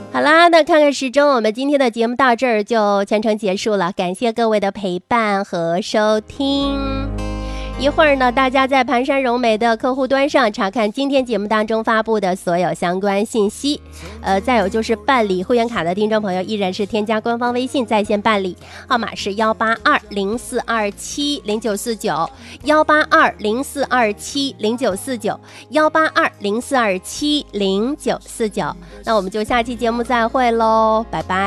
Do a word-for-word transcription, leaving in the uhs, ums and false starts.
好啦，那看看时钟，我们今天的节目到这儿就全程结束了，感谢各位的陪伴和收听。一会儿呢，大家在盘山融美的客户端上查看今天节目当中发布的所有相关信息。呃，再有就是办理会员卡的听众朋友，依然是添加官方微信在线办理，号码是幺八二零四二七零九四九，幺八二零四二七零九四九，幺八二零四二七零九四九。那我们就下期节目再会喽，拜拜。